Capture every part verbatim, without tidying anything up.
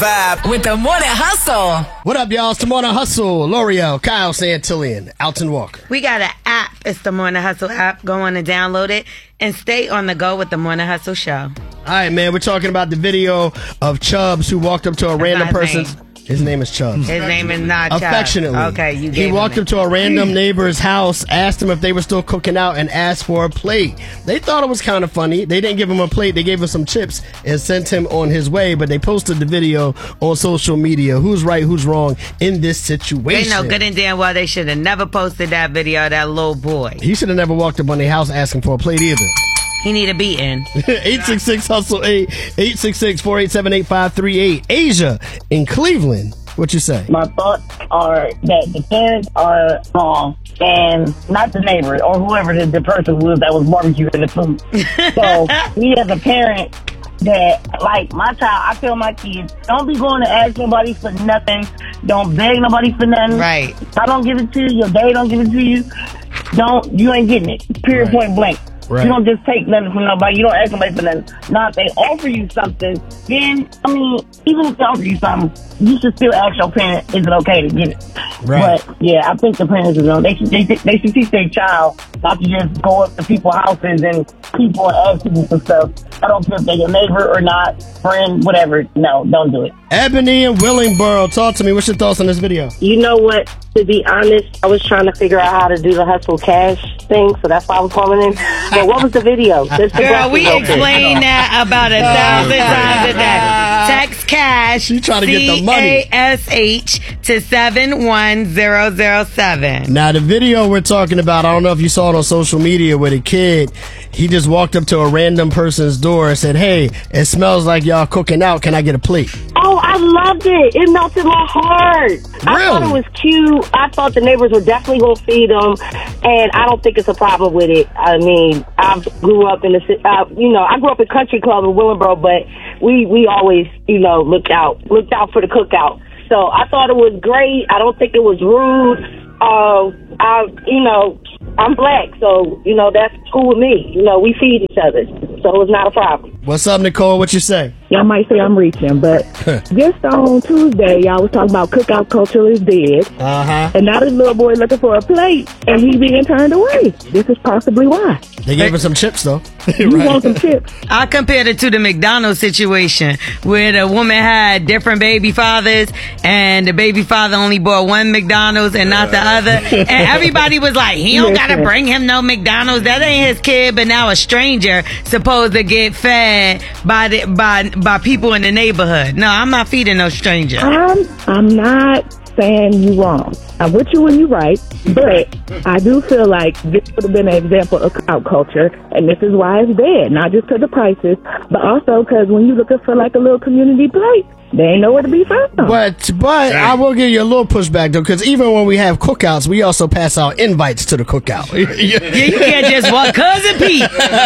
vibe with the Morning Hustle. What up, y'all? It's the Morning Hustle. L'Oreal, Kyle Santillian, Alton Walker. We got an app. It's the Morning Hustle app. Go on and download it and stay on the go with the Morning Hustle show. All right, man. We're talking about the video of Chubbs who walked up to a That's random not his person's... name. His name is Chubbs. His name is not Chubbs. Affectionately. Okay, you gave He walked him up to a random neighbor's house, asked him if they were still cooking out, and asked for a plate. They thought it was kind of funny. They didn't give him a plate. They gave him some chips and sent him on his way, but they posted the video on social media. Who's right, who's wrong in this situation? They know good and damn well they should have never posted that video of that little boy. He should have never walked up on their house asking for a plate either. He need a beating. eight six six hustle eight, eight six six, four eight seven, eight five three eight. Asia in Cleveland. What you say? My thoughts are that the parents are wrong and not the neighbor or whoever the, the person was that was barbecuing the food. So me as a parent that, like, my child, I tell my kids, don't be going to ask nobody for nothing. Don't beg nobody for nothing. Right. If I don't give it to you, your daddy don't give it to you, don't, you ain't getting it. Period, Right. point blank. Right. You don't just take nothing from nobody. You don't ask nobody for nothing. Now, if they offer you something, then, I mean, even if they offer you something, you should still ask your parent, is it okay to get it? Right. But, yeah, I think the parents are wrong. They should, they, they should teach their child not to just go up to people's houses and people and ask people for stuff. I don't care if they're your neighbor or not, friend, whatever. No, don't do it. Ebony and Willingboro, talk to me. What's your thoughts on this video? You know what? To be honest, I was trying to figure out how to do the hustle cash thing, so that's why I was calling in. But what was the video? Just the Girl, we breakfast open. explained that about a thousand times a day. Text cash. She trying to get the money. C A S H to seven one zero zero seven. Now, the video we're talking about, I don't know if you saw it on social media with a kid. He just walked up to a random person's door and said, hey, it smells like y'all cooking out. Can I get a plate? Oh, I loved it. It melted my heart. I thought it was cute. I thought the neighbors were definitely going to feed them, and I don't think it's a problem with it. I mean, I grew up in the, uh, you know, I grew up in Country Club in Willingboro, but we, we always, you know, looked out, looked out for the cookout. So I thought it was great. I don't think it was rude. Uh, I, you know, I'm black, so, you know, that's cool with me. You know, we feed each other, so it's not a problem. What's up, Nicole? What you say? Y'all might say I'm reaching, but just on Tuesday, y'all was talking about cookout culture is dead. Uh-huh. And now this little boy looking for a plate, and he being turned away. This is possibly why. They gave him some chips, though. You want some chips? I compared it to the McDonald's situation where the woman had different baby fathers and the baby father only bought one McDonald's and not the other. And everybody was like, he don't got to bring him no McDonald's. That ain't his kid. But now a stranger supposed to get fed by the, by by people in the neighborhood. No, I'm not feeding no stranger. I'm, I'm not saying you wrong. I'm with you when you're right, but I do feel like this would have been an example of cookout culture, and this is why it's dead. Not just because of prices, but also because when you're looking for like a little community plate, they ain't nowhere to be found. But but I will give you a little pushback, though, because even when we have cookouts, we also pass out invites to the cookout. Yeah, you can't just walk Cousin Pete.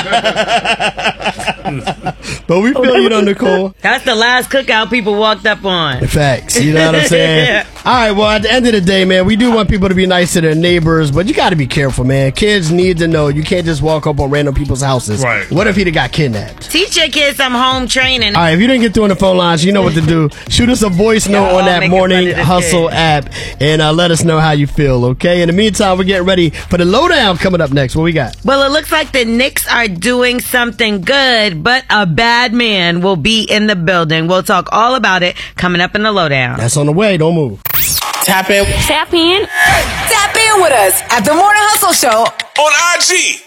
But we feel you, though, Nicole. That's the last cookout people walked up on. Facts. You know what I'm saying? All right, well, at the end of the day, man, we do want people to be nice to their neighbors, but you got to be careful, man. Kids need to know you can't just walk up on random people's houses. Right. What if he'd have got kidnapped? Teach your kids some home training. All right, if you didn't get through on the phone lines, you know what to do. Shoot us a voice note Y'all on that making Morning fun of this Hustle kid. app and uh, let us know how you feel, okay? In the meantime, we're getting ready for the lowdown coming up next. What we got? Well, it looks like the Knicks are doing something good, but a bad man will be in the building. We'll talk all about it coming up in the lowdown. That's on the way. Don't move. Tap in Tap in. Tap in with us at the Morning Hustle Show on I G.